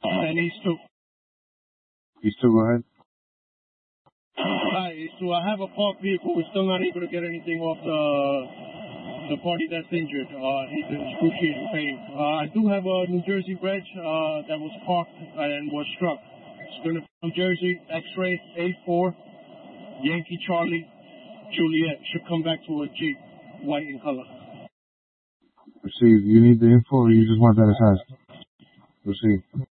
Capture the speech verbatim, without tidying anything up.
And East two. East two, go ahead. Hi, East two. I have a parked vehicle. We're still not able to get anything off the the party that's injured. Uh, he's in excruciating pain. Uh, I do have a New Jersey reg uh, that was parked and was struck. It's going to New Jersey, X-ray eight four, Yankee Charlie, Juliet. Should come back to a Jeep, white in color. Receive. You need the info or you just want that attached? Receive.